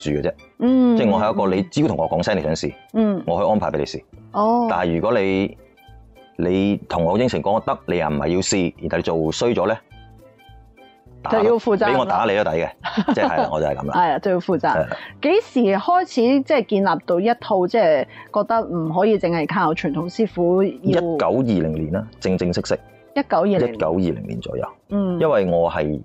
住嘅啫。 即係我係一個你只要同我講聲你想試，我可以安排俾你試。但係如果你同我應承講得，你又唔係要試，而你做衰咗咧， 就要負責， 俾我打你都抵嘅，即係我就係咁啦。 係啊，就要負責。幾時開始即係建立到一套即係覺得唔可以淨係靠傳統師傅 ？1920年啦，正式。1920年左右。因為我係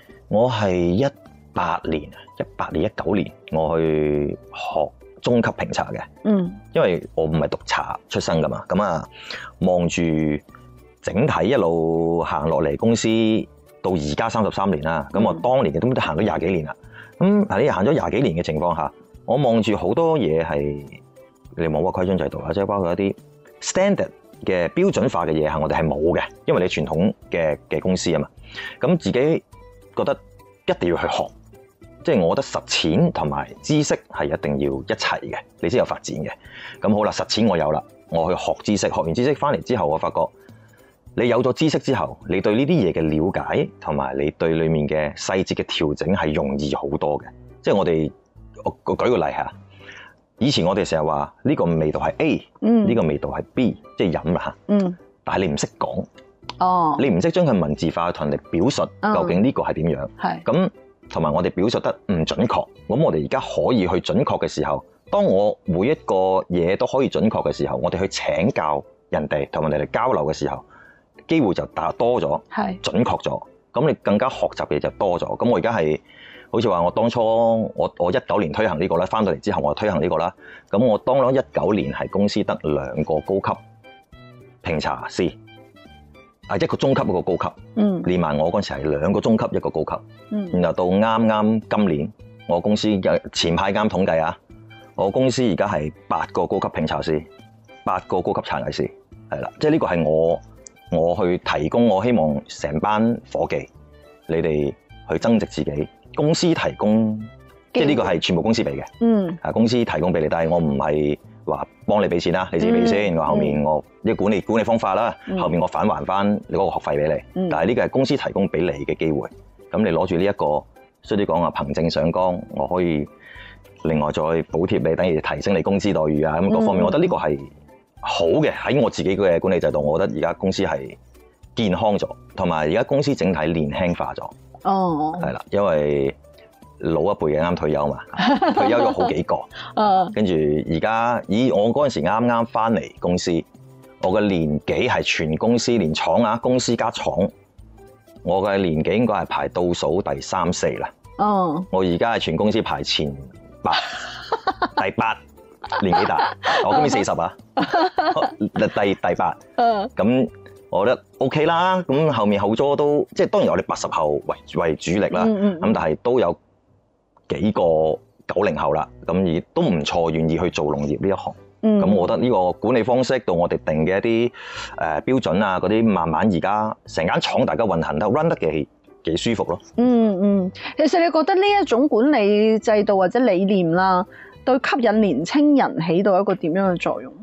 18年、19年我去學中級評茶嘅。因為我唔係讀茶出身噶嘛，咁啊望住整體一路行落嚟公司。到而家33年啦，咁我當年嘅都行咗20幾年啦。咁喺你行咗20幾年嘅情況下，我望住好多嘢係你冇個規章制度啦，即係包括一啲 standard 嘅標準化嘅嘢係我哋係冇嘅，因為你傳統嘅公司啊嘛。咁自己覺得一定要去學，即係我覺得實踐同埋知識係一定要一齊嘅，你先有發展嘅。咁好啦，實踐我有啦，我去學知識，學完知識翻嚟之後，我發覺。你有咗知識之後，你對呢啲嘢嘅了解同埋你對裡面嘅細節嘅調整係容易好多嘅。即係我舉個例嚇，以前我哋成日話呢個味道係 A，呢個味道係 B， 即係飲啦嚇。但係你唔識講，你唔識將佢文字化去同人哋表述究竟呢個係點樣。咁同埋我哋表述得唔準確，咁我哋而家可以去準確嘅時候，當我每一個嘢都可以準確嘅時候，我哋去請教人哋同人哋交流嘅時候。機會就多咗，準確咗，咁你更加學習嘅嘢就多咗。咁我而家係好似話，我當初我19年推行呢個啦，翻到嚟之後我就推行呢個啦。咁我當咗19年係公司得2個高級評茶師，一個中級一個高級，連埋我嗰陣時係2個中級一個高級。然後到啱今年，我公司前排啱統計啊，我公司而家係8個高級評茶師，8個高級茶藝師，係啦，即係呢個係我去提供，我希望成班伙計，你哋去增值自己。公司提供，即係呢個係全部公司俾嘅。公司提供俾你，但係我唔係話幫你俾錢啦，你自己俾先。我後面我呢個管理方法啦，後面我返還翻你嗰個學費俾你。但係呢個係公司提供俾你嘅機會。咁你攞住呢一個，所以啲講話憑證上崗，我可以另外再補貼你，等於提升你工資待遇啊咁各方面。我覺得呢個係好嘅，喺我自己嘅管理制度，我覺得而家公司係健康咗，同埋而家公司整體年輕化咗。係啦，因為老一輩嘅啱退休嘛，退休咗好幾個。跟住而家，我嗰陣時啱啱翻嚟公司，我嘅年紀係全公司連廠啊，公司加廠，我嘅年紀應該係排倒數第3、4啦。我而家係全公司排前8，第8。年紀大，我今年40啊，第8，咁我覺得 OK 啦。咁後面後座都即係當然我哋80後為主力啦，咁但係都有幾個90後啦，咁而都唔錯，願意去做農業呢一行。咁我覺得呢個管理方式到我哋定嘅一啲標準啊，嗰啲慢慢而家成間廠大家運行得 run 得幾舒服咯。 其實你覺得呢一種管理制度或者理念啦，對吸引年青人起到一個點樣嘅作用？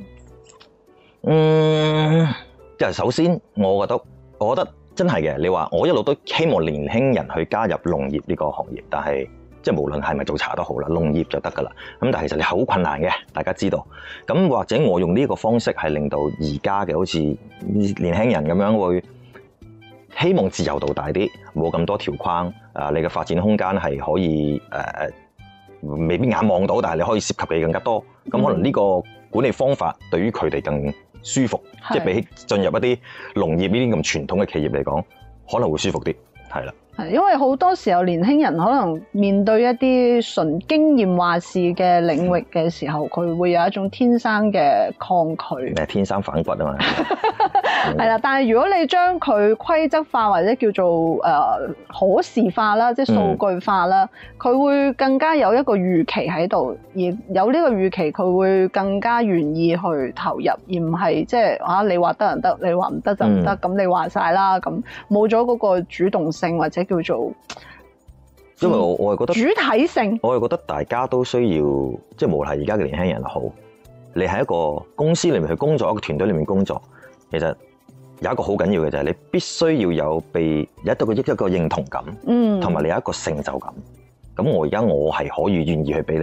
即係首先，我覺得真係嘅。你話我一路都希望年輕人去加入農業呢個行業，但係即係無論係咪做茶都好啦，農業就得㗎啦。咁但係其實你好困難嘅，大家知道。咁或者我用呢個方式係令到而家嘅好似年輕人咁樣會希望自由度大啲，冇咁多條框。你嘅發展空間係可以未必眼望到，但係你可以涉及嘅更加多。咁可能呢個管理方法對於佢哋更舒服，即係比起進入一啲農業呢啲咁傳統嘅企業嚟講，可能會舒服啲，係啦。 係因為好多時候年輕人可能面對一啲純經驗話事嘅領域嘅時候，佢會有一種天生嘅抗拒。 天生反骨啊嘛。 係啦，但係如果你將佢規則化或者叫做可視化啦，即係數據化啦，佢會更加有一個預期喺度，而有呢個預期，佢會更加願意去投入，而唔係即係你話得就得，你話唔得就唔得，咁你話晒啦，咁冇咗嗰個主動性或者叫做， 因為我係覺得主體性， 我係覺得大家都需要，即係無論係而家嘅年輕人好，你喺一個公司裏面去工作，一個團隊裏面工作，其實有一個好緊要嘅就係你必須要有一個認同感，同埋你有一個成就感。咁我而家我係可以願意去俾